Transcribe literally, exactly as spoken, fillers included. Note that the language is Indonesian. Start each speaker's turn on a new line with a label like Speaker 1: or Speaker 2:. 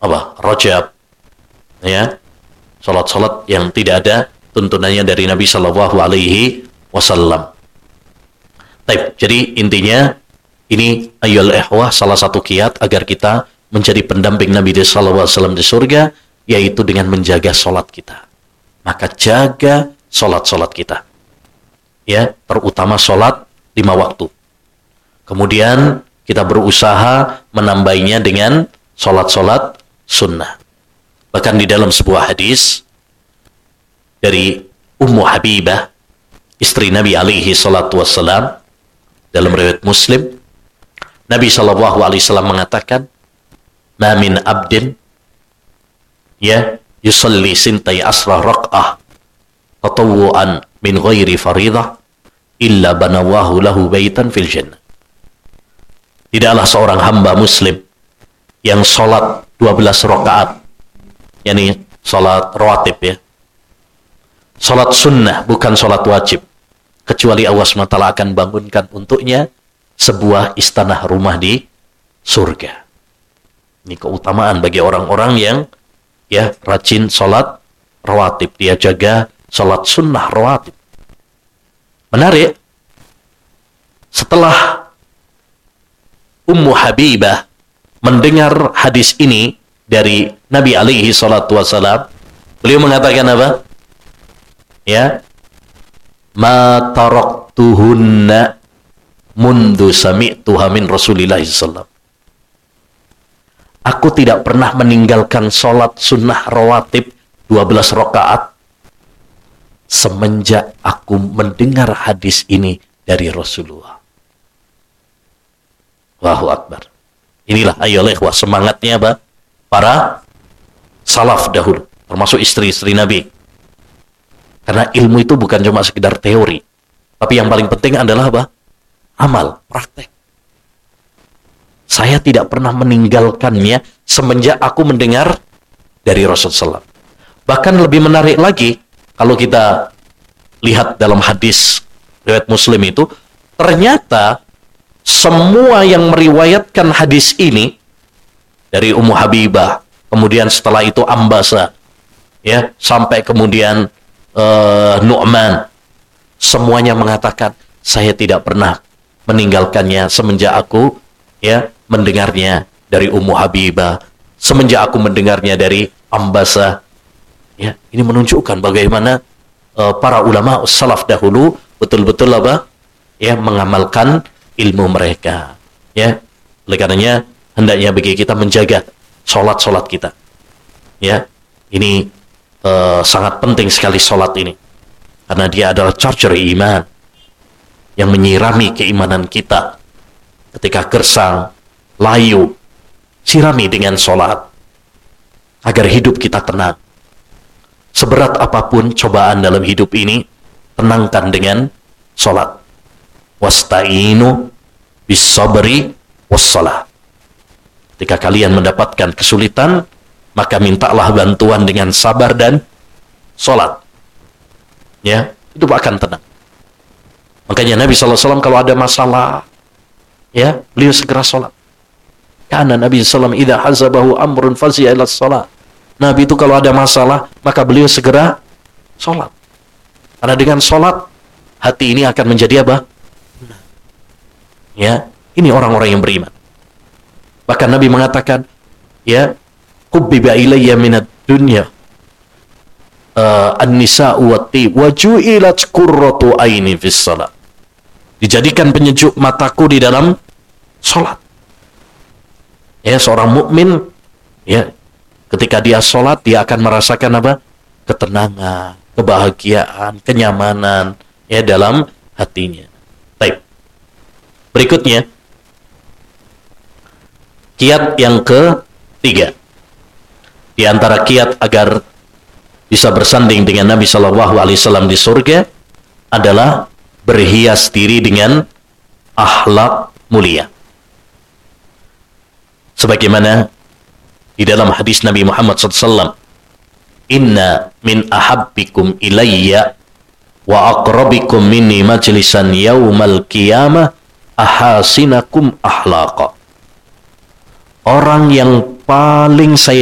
Speaker 1: apa? Rajab. Ya. Salat-salat yang tidak ada tuntunannya dari Nabi sallallahu alaihi wasallam. Baik, jadi intinya ini ayyul ikhwah salah satu kiat agar kita menjadi pendamping Nabi sallallahu alaihi wasallam di surga, yaitu dengan menjaga salat kita. Maka jaga salat-salat kita. Ya, terutama salat lima waktu. Kemudian kita berusaha menambahnya dengan salat-salat sunnah. Bahkan di dalam sebuah hadis dari Ummu Habibah, istri Nabi alaihi salatu wassalam, dalam riwayat Muslim, Nabi sallallahu alaihi wasallam mengatakan, "Ma min abdin ya yusalli sintai asra raq'ah tatawwu'an min ghairi faridah illa banawwahu lahu baitan fil jannah." Tidaklah seorang hamba muslim yang salat dua belas rakaat, yakni salat rawatib ya. Salat sunnah, bukan salat wajib. Kecuali Allah subhanahu wa taala akan bangunkan untuknya sebuah istana rumah di surga. Ini keutamaan bagi orang-orang yang ya rajin salat rawatib. Dia jaga salat sunnah rawatib. Menarik. Setelah Ummu Habibah mendengar hadis ini dari Nabi alaihi salatu wasalam, beliau mengatakan apa? Ya, ma taraktuhunna mundu sami'tuha min Rasulillah sallallahu alaihi wasallam. Aku tidak pernah meninggalkan salat sunnah rawatib dua belas rakaat semenjak aku mendengar hadis ini dari Rasulullah. Allahu Akbar. Inilah ayolah ikhwah semangatnya apa? Para salaf dahulu, termasuk istri-istri Nabi. Karena ilmu itu bukan cuma sekedar teori, tapi yang paling penting adalah apa? Amal, praktek. Saya tidak pernah meninggalkannya semenjak aku mendengar dari Rasulullah sallallahu alaihi wasallam. Bahkan lebih menarik lagi, kalau kita lihat dalam hadis riwayat Muslim itu, ternyata semua yang meriwayatkan hadis ini dari Ummu Habibah, kemudian setelah itu Ambasa, ya, sampai kemudian uh, Nu'man, semuanya mengatakan saya tidak pernah meninggalkannya semenjak aku ya mendengarnya dari Ummu Habibah, semenjak aku mendengarnya dari Ambasa. Ya, ini menunjukkan bagaimana uh, para ulama salaf dahulu betul-betul apa? Ya, mengamalkan ilmu mereka. Ya, oleh karenanya hendaknya bagi kita menjaga salat-salat kita. Ya, ini uh, sangat penting sekali salat ini. Karena dia adalah charger iman yang menyirami keimanan kita. Ketika gersang, layu, sirami dengan salat agar hidup kita tenang. Seberat apapun cobaan dalam hidup ini, tenangkan dengan salat. Wasta'inu bis-sabri was-shalah. Ketika kalian mendapatkan kesulitan, maka mintalah bantuan dengan sabar dan salat. Ya, itu akan tenang. Makanya Nabi sallallahu alaihi wasallam kalau ada masalah, ya, beliau segera salat. Karena Nabi sallallahu alaihi wasallam idza hazabahu amrun fazi'a ila shalah. Nabi itu kalau ada masalah, maka beliau segera salat. Karena dengan salat, hati ini akan menjadi apa? Ya, ini orang-orang yang beriman. Bahkan Nabi mengatakan, ya, hubbiba ilayya minad dunya uh, an-nisa'u wat-tib wa ju'ilat qurratu aini fis shalah. Dijadikan penyejuk mataku di dalam salat. Ya, seorang mukmin ya, ketika dia salat dia akan merasakan apa? Ketenangan, kebahagiaan, kenyamanan ya dalam hatinya. Baik. Berikutnya, kiat yang ketiga. Di antara kiat agar bisa bersanding dengan Nabi Shallallahu Alaihi Wasallam di surga adalah berhias diri dengan akhlak mulia. Sebagaimana di dalam hadis Nabi Muhammad shallallahu alaihi wasallam, Inna min ahabbikum ilayya wa aqrabikum minni majlisan yaumal qiyamah ahasinakum akhlaqa. Orang yang paling saya